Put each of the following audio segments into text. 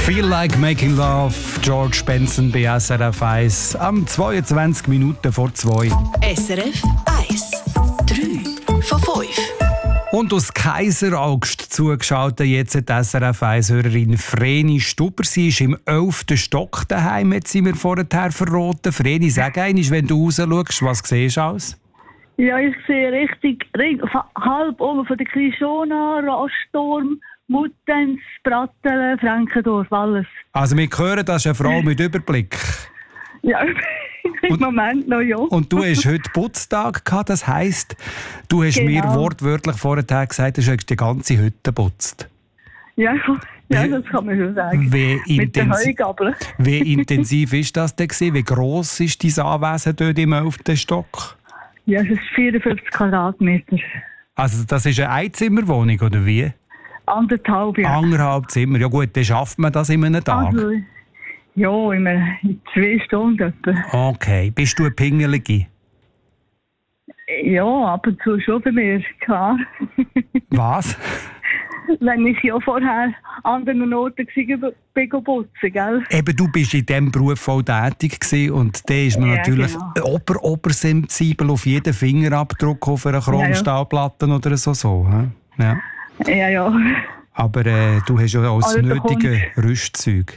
Feel Like Making Love, George Benson bei SRF 1 am 22 Minuten vor 2. SRF 1, 3 von 5. Und aus Kaiseraugst zugeschaltet jetzt die SRF 1-Hörerin Vreni Stuber. Sie ist im 11. Stock daheim, jetzt sind wir vorher verraten. Vreni, sag einmal, wenn du raus schaust, was siehst du aus? Ja, ich sehe richtig halb oben von der Krishona, Raststurm, Muttenz, Brattelen, Frankendorf, alles. Also wir hören, das ist eine Frau mit Überblick. Ja, im Moment noch, ja. Und du hast heute Putztag gehabt, das heisst, du hast mir wortwörtlich vorher gesagt, du hast die ganze Hütte geputzt. Ja, das kann man schon sagen. Mit der Heugabel. Wie intensiv ist das denn gewesen? Wie gross ist dein Anwesen dort im 11. Stock? Ja, es ist 54 Quadratmeter. Also das ist eine Einzimmerwohnung, oder wie? 1,5, ja. 1,5 Zimmer. Ja gut, dann schafft man das in einem Tag. Also, ja, in 2 Stunden etwa. Okay. Bist du eine Pingelige? Ja, ab und zu schon bei mir, klar. Was? Wenn ich ja vorher an anderen Orten bin putzen, gell? Eben, du bist in diesem Beruf voll tätig gewesen und da ist man natürlich obersensibel auf jeden Fingerabdruck auf einer Chromstahlplatte oder so. Ja. Ja. Aber du hast ja auch das nötige Rüstzeug.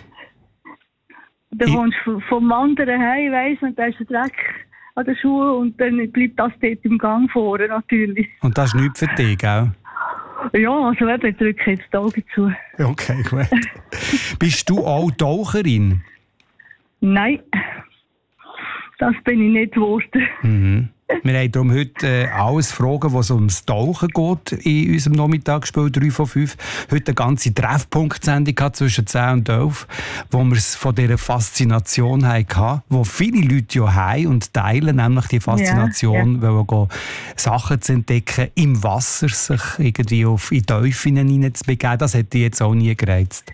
Du kommst vom Wandern heim, weiss man, da ist ein Dreck an den Schuhen und dann bleibt das dort im Gang vorne natürlich. Und das ist nichts für dich, gell? Ja, also eben, ich drücke jetzt die Augen zu. Okay, gut. Bist du auch Taucherin? Nein, das bin ich nicht geworden. Mhm. Wir haben darum heute alles Fragen, was ums Tauchen geht in unserem Nachmittagsspiel 3 von 5. Heute eine ganze Treffpunkt-Sendung zwischen 10 und 11, wo wir es von dieser Faszination hatten, die viele Leute ja haben und teilen, nämlich die Faszination, weil gehen, Sachen zu entdecken, im Wasser sich irgendwie in Teufel hineinzubegeben. Das hätte ich jetzt auch nie gereizt.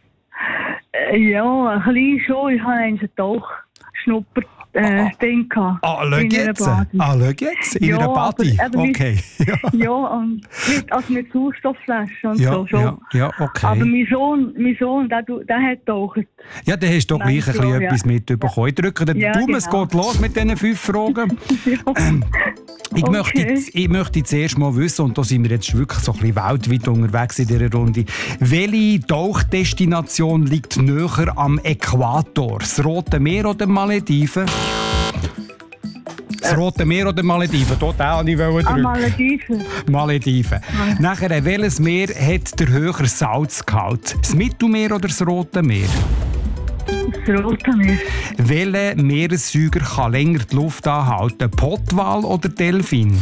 Ja, ein bisschen schon. Ich habe einen Tauchschnupper. Ding gehabt. Schau jetzt? In einer Body? Okay. Ja, und mit Sauerstoffflaschen und so schon. Ja, okay. Aber mein Sohn, der hat taucht. Ja, dann hast du doch gleich etwas mitbekommen. Ich drücke den Daumen, es geht los mit diesen 5 Fragen. Ich möchte zuerst mal wissen, und da sind wir jetzt wirklich so ein bisschen weltweit unterwegs in dieser Runde, welche Tauchdestination liegt näher am Äquator? Das Rote Meer oder Malediven? Das Rote Meer oder Malediven? Total nicht drücken. Malediven. Malediven. Nachher, welches Meer hat der höhere Salzgehalt? Das Mittelmeer oder das Rote Meer? Das Rote Meer. Welcher Meeressäuger kann länger die Luft anhalten? Pottwal oder Delfin?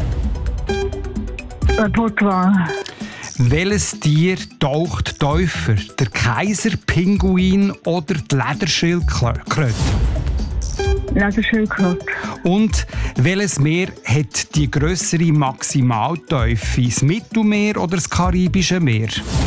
Pottwal. Welches Tier taucht tiefer? Der Kaiserpinguin oder die Lederschildkröte? Lederschildkröte. Und welches Meer hat die grössere Maximaltiefe? Das Mittelmeer oder das Karibische Meer?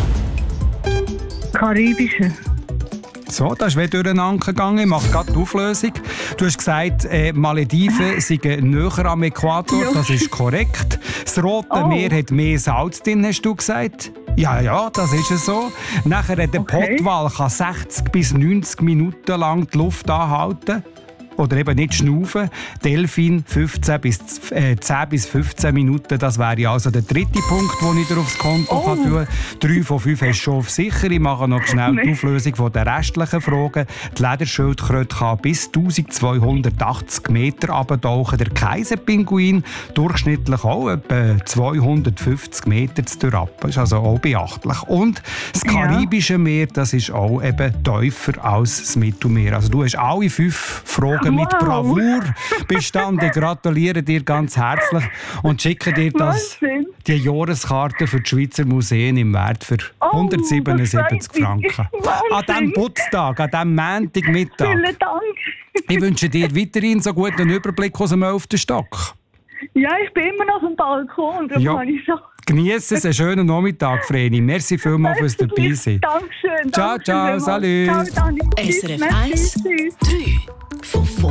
Karibische. So, das ist wieder durcheinander gegangen. Ich mache gerade die Auflösung. Du hast gesagt, Malediven sind näher am Äquator. Das ist korrekt. Das Rote Meer hat mehr Salz drin, hast du gesagt. Ja, das ist es so. Nachher der Pottwal kann 60 bis 90 Minuten lang die Luft anhalten. Oder eben nicht schnaufen. Delfin 10 bis 15 Minuten. Das wäre also der dritte Punkt, den ich dir aufs Konto kann tun. 3 von 5 hast du schon auf sicher. Ich mache noch schnell die Auflösung der restlichen Fragen. Die Lederschildkröte kann bis 1280 Meter runtertauchen. Der Kaiserpinguin durchschnittlich auch etwa 250 Meter zu durchab. Das ist also auch beachtlich. Und das Karibische Meer, das ist auch eben tiefer als das Mittelmeer. Also du hast alle 5 Fragen mit Bravour bestanden. Ich gratuliere dir ganz herzlich und schicke dir die Jahreskarte für die Schweizer Museen im Wert für 177 Franken. An diesem Putztag, an diesem Montagmittag. Vielen Dank. Ich wünsche dir weiterhin so guten Überblick aus dem 11. Stock. Ja, ich bin immer noch auf dem Balkon. Genieße es, einen schönen Nachmittag, Vreni. Merci vielmals fürs Dabeisein. Dankeschön. Ciao, salut. SRF 1, 3 von 5.